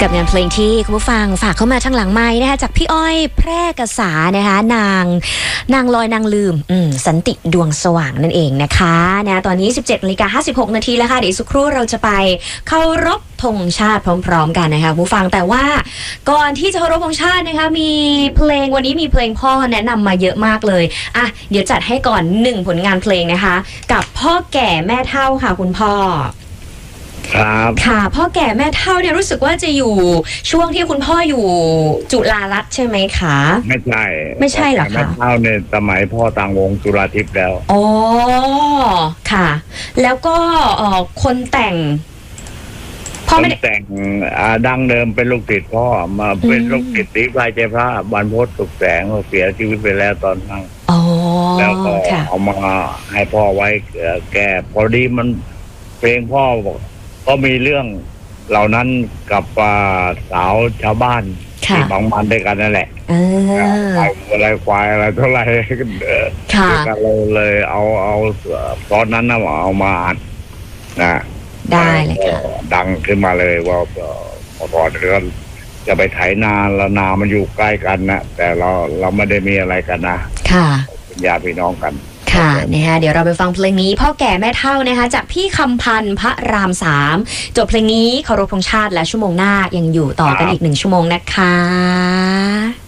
กับงานเพลงที่คุณผู้ฟังฝากเข้ามาทางหลังไม้นะคะจากพี่อ้อยแพร่กษานะคะนางลอยนางลืมสันติดวงสว่างนั่นเองนะคะตอนนี้ 17:56 นาทีแล้วค่ะเดี๋ยวสักครู่เราจะไปเคารพธงชาติพร้อมๆกันนะคะผู้ฟังแต่ว่าก่อนที่จะเคารพธงชาตินะคะมีเพลงวันนี้มีเพลงพ่อแนะนำมาเยอะมากเลยเดี๋ยวจัดให้ก่อน1ผลงานเพลงนะคะกับพ่อแก่แม่เฒ่าค่ะคุณพ่อครับค่ะพ่อแก่แม่เฒ่าเนี่ยรู้สึกว่าจะอยู่ช่วงที่คุณพ่ออยู่จุฬารัตน์ใช่ไหมคะไม่ใช่หรอคะแม่เฒ่าเนี่ยสมัยพ่อต่างวงจุฬาทิพย์แล้วอ๋อค่ะแล้วก็คนแต่งพ่อไม่ได้แต่งดังเดิมเป็นลูกติดพ่อมาเป็นลูกติดที่พายใจพระบรรพตสุขแสงเสียชีวิตไปแล้วตอนนั้นแล้วก็เอามาให้พ่อไว้แก่พอดีมันเพลงพ่อบอกก็มีเรื่องเหล่านั้นกับสาวชาวบ้านที่บางมันด้วยกันนั่นแหละอะไรควายอะไรเท่าไรกันเลยเอาตอนนั้นเอามาอัดนะได้เลยค่ะดังขึ้นมาเลยว่าพอเดือนจะไปไถนาแล้วนามันอยู่ใกล้กันนะแต่เราไม่ได้มีอะไรกันนะค่ะเป็นญาติพี่น้องกันค่ะนะคะเดี๋ยวเราไปฟังเพลงนี้พ่อแก่แม่เฒ่านะคะจากพี่คำพันธ์พระราม3จบเพลงนี้เคารพธงชาติและชั่วโมงหน้ายังอยู่ต่อกันอีก1 ชั่วโมงนะคะ